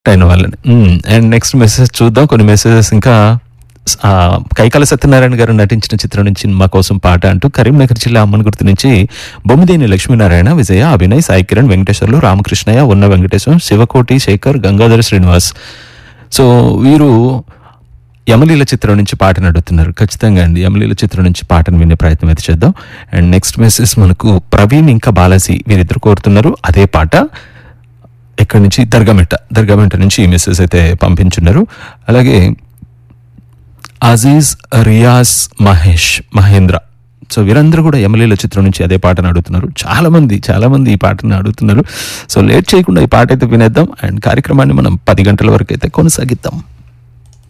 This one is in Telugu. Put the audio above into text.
10 వాళ్ళని. అండ్ నెక్స్ట్ మెసేజ్ చూద్దాం. కొన్ని మెసేజెస్ ఇంకా కైకాల సత్యనారాయణ గారు నటించిన చిత్రం నుంచి మా కోసం పాట అంటూ కరీంనగర్ జిల్లా అమ్మనగుర్తు నుంచి బొమ్మిదేని లక్ష్మీనారాయణ, విజయ, అభినయ్, సాయి కిరణ్, వెంకటేశ్వర్లు, రామకృష్ణయ్య, ఉన్న వెంకటేశ్వరం, శివకోటి, శేఖర్, గంగాధర శ్రీనివాస్. సో వీరు యమలీల చిత్రం నుంచి పాటను అడుగుతున్నారు. ఖచ్చితంగా అండి, యమలీల చిత్రం నుంచి పాటను వినే ప్రయత్నం అయితే చేద్దాం. అండ్ నెక్స్ట్ మెసేజ్ మనకు ప్రవీణ్ ఇంకా బాలాజీ వీరిద్దరు కోరుతున్నారు అదే పాట. ఎక్కడి నుంచి? దర్గామెట్ట నుంచి ఈ మెసేజ్ అయితే పంపించున్నారు. అలాగే అజీజ్, రియాజ్, మహేంద్ర, సో వీరందరూ కూడా యమలీల చిత్రం నుంచి అదే పాటను అడుగుతున్నారు. చాలా మంది ఈ పాటను అడుగుతున్నారు. సో లేట్ చేయకుండా ఈ పాట అయితే వినేద్దాం అండ్ కార్యక్రమాన్ని మనం 10 గంటల వరకు అయితే కొనసాగిద్దాం.